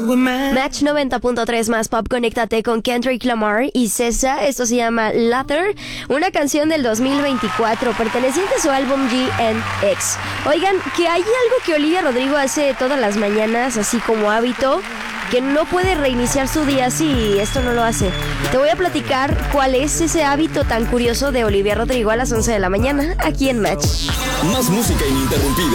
Match 90.3 más pop, conéctate con Kendrick Lamar y César. Esto se llama Lather, una canción del 2024 perteneciente a su álbum GNX. Oigan, que hay algo que Olivia Rodrigo hace todas las mañanas, así como hábito, que no puede reiniciar su día si esto no lo hace. Te voy a platicar cuál es ese hábito tan curioso de Olivia Rodrigo a las 11 de la mañana, aquí en Match. Más música ininterrumpida.